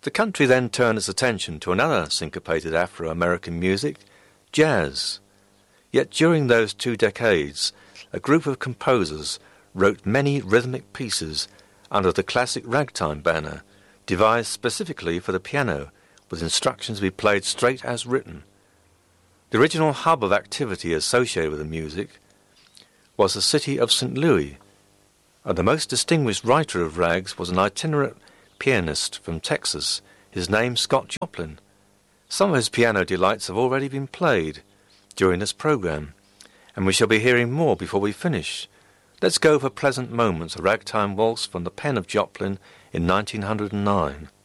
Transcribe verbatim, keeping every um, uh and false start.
The country then turned its attention to another syncopated Afro-American music, jazz. Yet during those two decades, a group of composers wrote many rhythmic pieces under the classic ragtime banner, devised specifically for the piano, with instructions to be played straight as written. The original hub of activity associated with the music was the city of Saint Louis, and the most distinguished writer of rags was an itinerant pianist from Texas, his name Scott Joplin. Some of his piano delights have already been played during this program, and we shall be hearing more before we finish. Let's go for pleasant moments, a ragtime waltz from the pen of Joplin in nineteen oh nine.